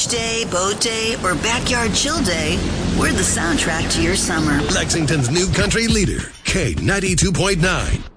beach day, boat day, or backyard chill day, we're the soundtrack to your summer. Lexington's new country leader, K92.9.